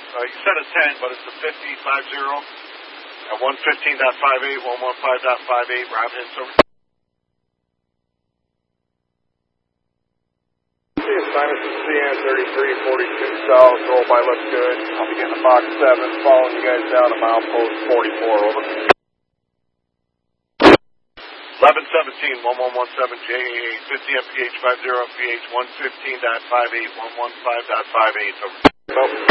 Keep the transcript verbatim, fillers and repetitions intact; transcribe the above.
Uh, you said a ten, but it's a fifty, five zero. At one fifteen point five eight, one one five point five eight, Rob Hens over. Sinus is C N thirty-three forty-two south, roll by looks good. I'll be getting a box seven, following you guys down to milepost forty-four, over. eleven seventeen, one one one seven, J A A, fifty M P H, five zero M P H, one fifteen point five eight, one one five point five eight, over. Nope.